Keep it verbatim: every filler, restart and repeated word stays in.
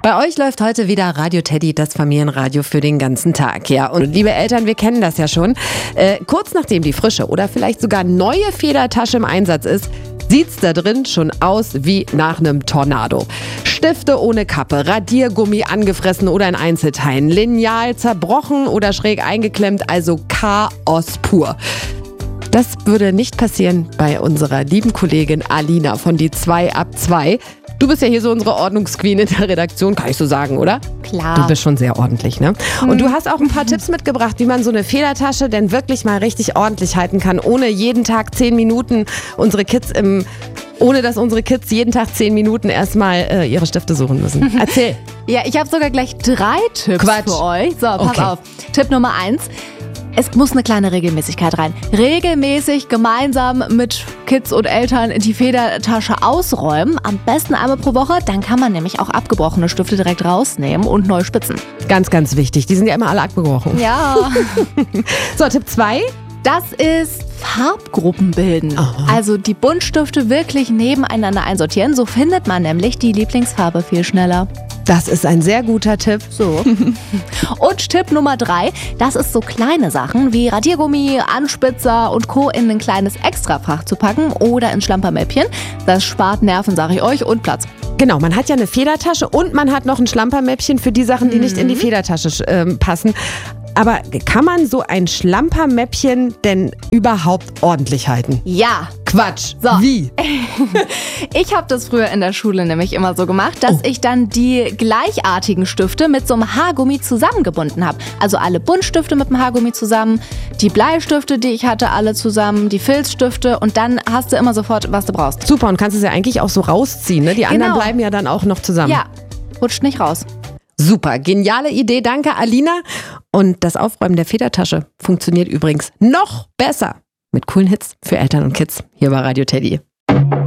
Bei euch läuft heute wieder Radio Teddy, das Familienradio für den ganzen Tag. Ja, und liebe Eltern, wir kennen das ja schon. Äh, kurz nachdem die frische oder vielleicht sogar neue Federtasche im Einsatz ist, sieht's da drin schon aus wie nach einem Tornado. Stifte ohne Kappe, Radiergummi angefressen oder in Einzelteilen, Lineal zerbrochen oder schräg eingeklemmt, also Chaos pur. Das würde nicht passieren bei unserer lieben Kollegin Alina von die zwei ab zwei. Du bist ja hier so unsere Ordnungsqueen in der Redaktion, kann ich so sagen, oder? Klar. Du bist schon sehr ordentlich, ne? Und du hast auch ein paar Tipps mitgebracht, wie man so eine Federtasche denn wirklich mal richtig ordentlich halten kann, ohne jeden Tag zehn Minuten unsere Kids im, ohne dass unsere Kids jeden Tag zehn Minuten erstmal äh, ihre Stifte suchen müssen. Erzähl. Ja, ich habe sogar gleich drei Tipps Quatsch. für euch. So, pass Okay. auf. Tipp Nummer eins. Es muss eine kleine Regelmäßigkeit rein. Regelmäßig gemeinsam mit Kids und Eltern die Federtasche ausräumen. Am besten einmal pro Woche. Dann kann man nämlich auch abgebrochene Stifte direkt rausnehmen und neu spitzen. Ganz, ganz wichtig. Die sind ja immer alle abgebrochen. Ja. So, Tipp zwei. Das ist Farbgruppen bilden. Aha. Also die Buntstifte wirklich nebeneinander einsortieren. So findet man nämlich die Lieblingsfarbe viel schneller. Das ist ein sehr guter Tipp. So. Und Tipp Nummer drei, das ist so kleine Sachen wie Radiergummi, Anspitzer und Co. in ein kleines Extrafach zu packen oder ins Schlampermäppchen. Das spart Nerven, sage ich euch, und Platz. Genau, man hat ja eine Federtasche und man hat noch ein Schlampermäppchen für die Sachen, die nicht in die Federtasche ähm, passen. Aber kann man so ein Schlampermäppchen denn überhaupt ordentlich halten? Ja. Quatsch. So. Wie? Ich habe das früher in der Schule nämlich immer so gemacht, dass Oh. ich dann die gleichartigen Stifte mit so einem Haargummi zusammengebunden habe. Also alle Buntstifte mit dem Haargummi zusammen, die Bleistifte, die ich hatte, alle zusammen, die Filzstifte und dann hast du immer sofort, was du brauchst. Super, und kannst es ja eigentlich auch so rausziehen, ne? Die anderen Genau. bleiben ja dann auch noch zusammen. Ja, rutscht nicht raus. Super, geniale Idee, danke Alina. Und das Aufräumen der Federtasche funktioniert übrigens noch besser mit coolen Hits für Eltern und Kids hier bei Radio Teddy.